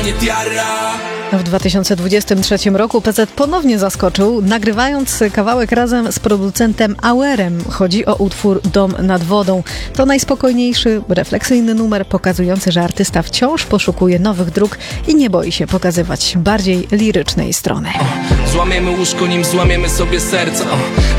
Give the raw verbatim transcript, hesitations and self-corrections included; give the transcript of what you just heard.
nie tiara. W dwa tysiące dwudziestym trzecim roku P Z ponownie zaskoczył, nagrywając kawałek razem z producentem Auerem. Chodzi o utwór Dom nad wodą. To najspokojniejszy, refleksyjny numer pokazujący, że artysta wciąż poszukuje nowych dróg i nie boi się pokazywać bardziej lirycznej strony. Złamiemy łóżko, nim złamiemy sobie serca.